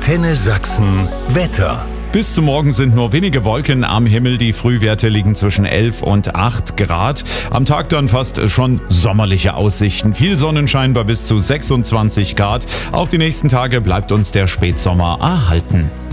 Antenne Sachsen Wetter. Bis zum Morgen sind nur wenige Wolken am Himmel. Die Frühwerte liegen zwischen 11 und 8 Grad. Am Tag dann fast schon sommerliche Aussichten. Viel Sonnenschein bei bis zu 26 Grad. Auch die nächsten Tage bleibt uns der Spätsommer erhalten.